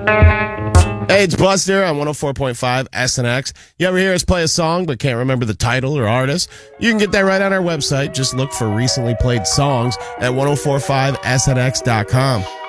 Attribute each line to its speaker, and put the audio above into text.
Speaker 1: Hey, it's Buster on 104.5 SNX. You ever hear us play a song but can't remember the title or artist? You can get that right on our website. Just look for recently played songs at 1045snx.com.